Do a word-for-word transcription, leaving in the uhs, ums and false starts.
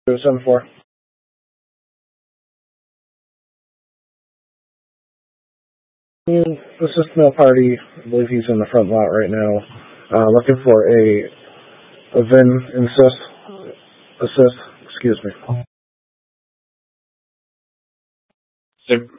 seven four. Assist male party. I believe he's in the front lot right now. Uh, looking for a, a V I N assist. Assist. Excuse me. So